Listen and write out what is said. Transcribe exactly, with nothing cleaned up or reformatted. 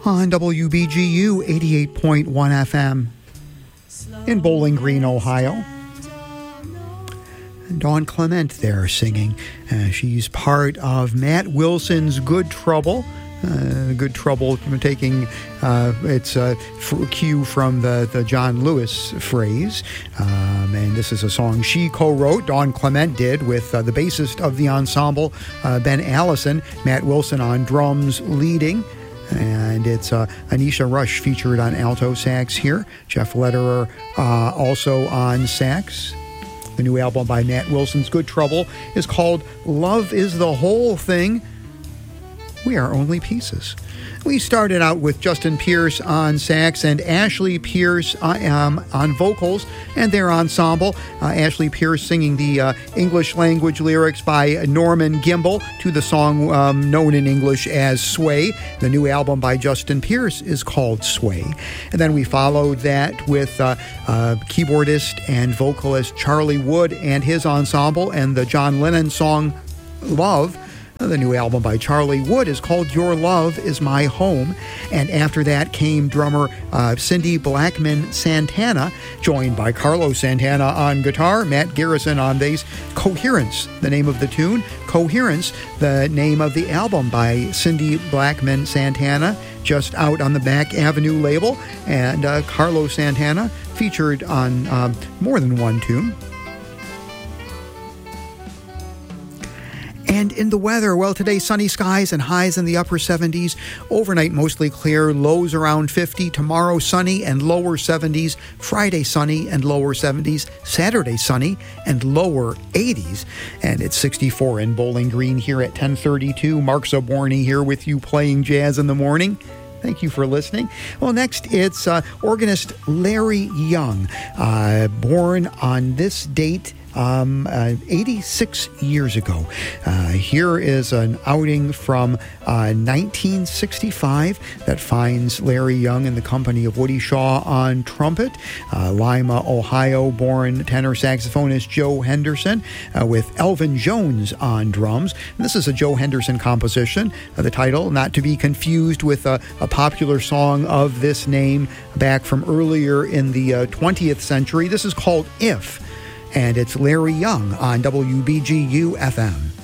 on W B G U eighty-eight point one F M in Bowling Green, Ohio. Dawn Clement there singing. Uh, she's part of Matt Wilson's Good Trouble. Uh, Good Trouble, taking uh, its uh, f- cue from the, the John Lewis phrase. Um, and this is a song she co-wrote, Dawn Clement did, with uh, the bassist of the ensemble, uh, Ben Allison, Matt Wilson on drums leading. And it's uh, Anisha Rush featured on alto sax here. Jeff Lederer uh, also on sax. The new album by Matt Wilson's Good Trouble is called Love is the Whole Thing. We are only pieces. We started out with Justin Pierce on sax and Ashley Pierce uh, um, on vocals and their ensemble. Uh, Ashley Pierce singing the uh, English language lyrics by Norman Gimbel to the song um, known in English as Sway. The new album by Justin Pierce is called Sway. And then we followed that with uh, uh, keyboardist and vocalist Charlie Wood and his ensemble and the John Lennon song Love. The new album by Charlie Wood is called Your Love Is My Home. And after that came drummer uh, Cindy Blackman Santana, joined by Carlos Santana on guitar, Matt Garrison on bass. Coherence, the name of the tune. Coherence, the name of the album by Cindy Blackman Santana, just out on the Back Avenue label. And uh, Carlos Santana featured on uh, more than one tune. And in the weather, well, today sunny skies and highs in the upper seventies. Overnight mostly clear, lows around fifty. Tomorrow sunny and lower seventies. Friday sunny and lower seventies. Saturday sunny and lower eighties. And it's sixty-four in Bowling Green here at ten thirty-two. Mark Zaborny here with you playing jazz in the morning. Thank you for listening. Well, next it's uh, organist Larry Young, uh, born on this date Um, uh, eighty-six years ago. Uh, here is an outing from uh, nineteen sixty-five that finds Larry Young in the company of Woody Shaw on trumpet, uh, Lima, Ohio born tenor saxophonist Joe Henderson, uh, with Elvin Jones on drums. And this is a Joe Henderson composition. Uh, the title, not to be confused with a, a popular song of this name back from earlier in the uh, twentieth century. This is called If. And it's Larry Young on W B G U F M.